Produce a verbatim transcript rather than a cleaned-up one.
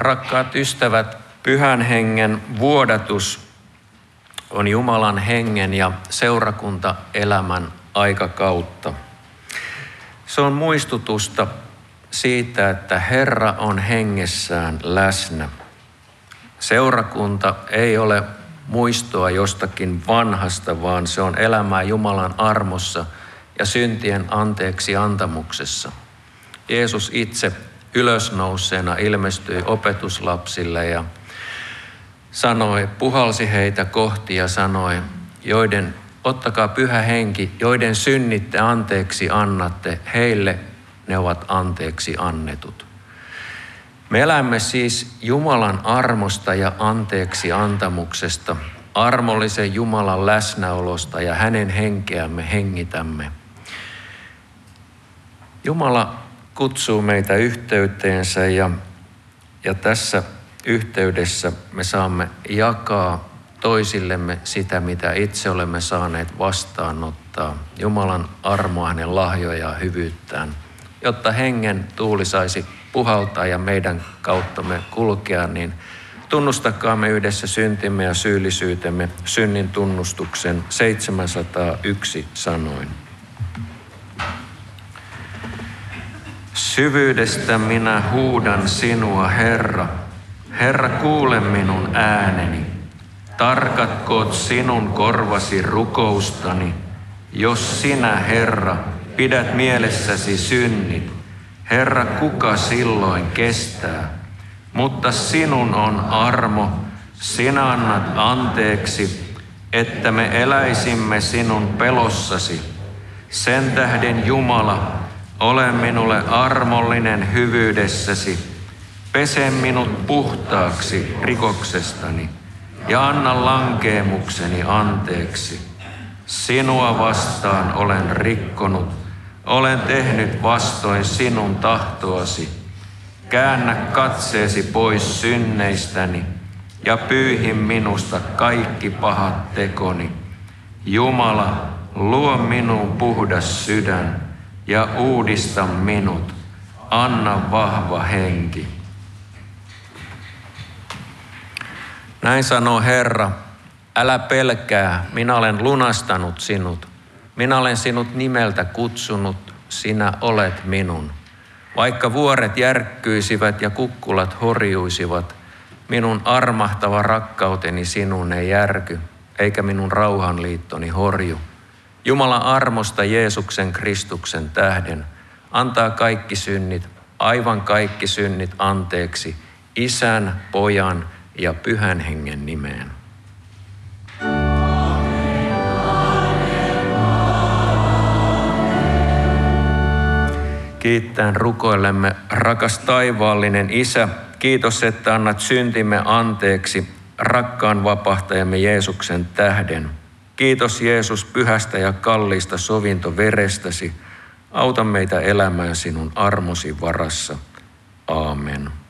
Rakkaat ystävät, Pyhän Hengen vuodatus on Jumalan hengen ja seurakuntaelämän aikakautta. Se on muistutusta siitä, että Herra on hengessään läsnä. Seurakunta ei ole muistoa jostakin vanhasta, vaan se on elämää Jumalan armossa ja syntien anteeksi antamuksessa. Jeesus itse ylösnouseena ilmestyi opetuslapsille ja sanoi, puhalsi heitä kohti ja sanoi, joiden, ottakaa Pyhä Henki, joiden synnit te anteeksi annatte, heille ne ovat anteeksi annetut. Me elämme siis Jumalan armosta ja anteeksi antamuksesta, armollisen Jumalan läsnäolosta ja hänen henkeämme hengitämme. Jumala kutsuu meitä yhteyteensä ja, ja tässä yhteydessä me saamme jakaa toisillemme sitä, mitä itse olemme saaneet vastaanottaa. Jumalan armoa, hänen lahjoja ja hyvyyttään, jotta hengen tuuli saisi puhaltaa ja meidän kauttamme kulkea, niin tunnustakaamme yhdessä syntimme ja syyllisyytemme synnin tunnustuksen seitsemänsataayksi sanoin. Syvyydestä minä huudan sinua, Herra. Herra, kuule minun ääneni. Tarkatkoot sinun korvasi rukoustani, jos sinä, Herra, pidät mielessäsi synnit. Herra, kuka silloin kestää? Mutta sinun on armo, sinä annat anteeksi, että me eläisimme sinun pelossasi. Sen tähden, Jumala, ole minulle armollinen hyvyydessäsi. Pese minut puhtaaksi rikoksestani ja anna lankeemukseni anteeksi. Sinua vastaan olen rikkonut, olen tehnyt vastoin sinun tahtoasi. Käännä katseesi pois synneistäni ja pyyhi minusta kaikki pahat tekoni. Jumala, luo minuun puhdas sydän ja uudista minut. Anna vahva henki. Näin sanoo Herra, älä pelkää, minä olen lunastanut sinut. Minä olen sinut nimeltä kutsunut, sinä olet minun. Vaikka vuoret järkkyisivät ja kukkulat horjuisivat, minun armahtava rakkauteni sinun ei järky, eikä minun rauhanliittoni horju. Jumalan armosta Jeesuksen Kristuksen tähden antaa kaikki synnit, aivan kaikki synnit anteeksi, Isän, Pojan ja Pyhän Hengen nimeen. Kiittäen rukoilemme, rakas taivaallinen Isä, kiitos, että annat syntimme anteeksi rakkaan vapahtajamme Jeesuksen tähden. Kiitos Jeesus pyhästä ja kalliista sovintoverestäsi. Auta meitä elämään sinun armosi varassa. Aamen.